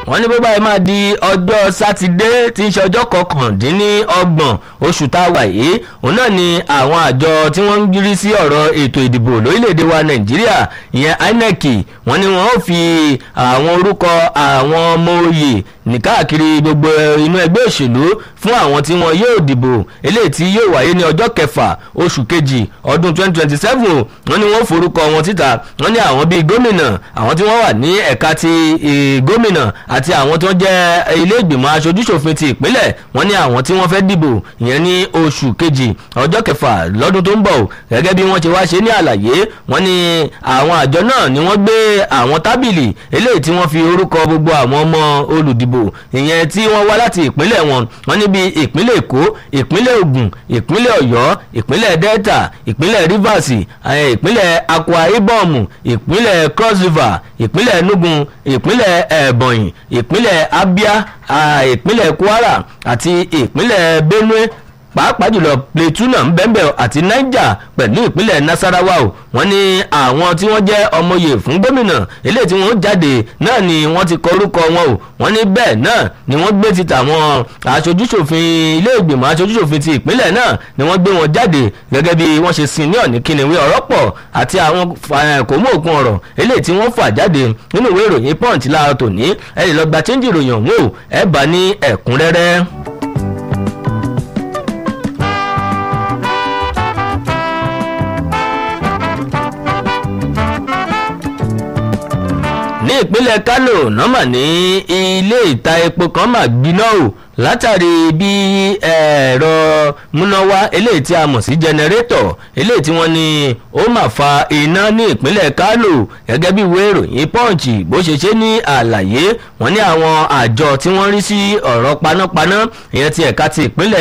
wọ́n ní bó báyìí máa di ọjọ́ sátidé tí ń ṣe ọjọ́ kọkàndínlọ́gbọ̀n oṣù tá a wà yìí òun náà ni àwọn àjọ tí wọ́n ń rí sí ọ̀rọ̀ ètò ìdìbò lórílẹ̀‐èdè wa nàìjíríà ìyẹn INEC wọ́n ní wọ́n ó fi àwọn orúkọ àwọn ọmọ oyè ní káàkiri gbogbo inú ẹgbẹ́ òṣèlú fún àwọn tí wọ́n yóò dìbò eléyìí tí yóò wáyé ní ọjọ́ kẹfà oṣù kejì ọdún 2027 wọ́n ní wọ́n forúkọ wọn síta wọ́n ní àwọn bíi gómìnà àwọn tí wọ́n wà ní ẹ̀ka ti gómìnà àti àwọn tó jẹ́ ilé ìgbìmọ̀ aṣojúṣòfin ti ìpínlẹ̀ wọ́n ní àwọn tí wọ́n fẹ́ dìbò ìyẹn ní oṣù kejì ọjọ́ kẹfà lọ́dún tó ń bọ̀ gẹ́gẹ́ bí wọ́n ṣe wá ṣe ní àlàyé wọ́n ní àwọn àjọ náà ni wọ́n gbé àwọn tábìlì eléyìí tí wọ́n fi orúkọ gbogbo àwọn ọmọ olùdìbò ìyẹn tí wọ́n wá láti ìpínlẹ̀ wọn wọ́n ní bí ìpínlẹ̀ Èkó ìpínlẹ̀ Ògùn ìpínlẹ̀ Ọ̀yọ́ ìpínlẹ̀ Delta ìpínlẹ̀ Rivers ìpínlẹ̀ Akwa Ibom ìpínlẹ̀ Cross River ìpínlẹ̀ Enugu ìpínlẹ̀ Ebonyi ìpínlẹ̀ Abia ìpínlẹ̀ Kwara àti ìpínlẹ̀ Benue pàápàá jùlọ Plateau náà ń bẹ́ẹ̀ àti Niger pẹ̀lú ìpínlẹ̀ Nasarawa o wọ́n ní àwọn tí wọ́n jẹ́ ọmọye fún gómìnà eléyìí tí wọ́n jáde náà ni wọ́n ti kọ orúkọ wọn o wọ́n ní bẹ́ẹ̀ náà ni wọ́n gbé ti tàwọn aṣojúṣòfin ilé ìgbìmọ̀ aṣojúṣòfin ti ìpínlẹ̀ náà ni wọ́n gbé wọn jáde gẹ́gẹ́ bí wọ́n ṣe sin ní ọ̀ní kíniwé ọ̀rọ̀ pọ̀ àti àwọn kòmó òkun ọ̀rọ̀ eléyìí tí wọ́n fà jáde nínú ìwé ìròyìn Punch láàárọ̀ tòní ẹ lè lọ gba chíńjì ìròyìn ọ̀hún o ẹ bá ní ẹ̀kúnrẹ́rẹ́. ní ìpínlẹ̀ Kánò nọ́mà ní ilé ìta epo kan mà gbiná o látàrí bí ẹ̀rọ múnáwá eléyìí tí a mọ̀ sí jẹnẹrétọ̀ eléyìí tí wọ́n ní ó mà fa iná ní ìpínlẹ̀ Kánò gẹ́gẹ́ bí ìwé ìròyìn Punch bó ṣe ṣe ní àlàyé wọ́n ní àwọn àjọ tí wọ́n rí sí ọ̀rọ̀ panápaná ìyẹn ti ẹ̀ka ti ìpínlẹ̀